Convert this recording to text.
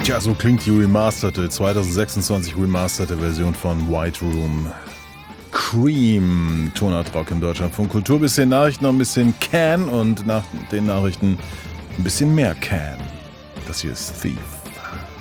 Tja, so klingt die remasterte, 2026 remasterte Version von White Room. Cream, Tonart Rock in Deutschland. Von Kultur bis den Nachrichten noch ein bisschen Can und nach den Nachrichten ein bisschen mehr Can. Das hier ist Thief.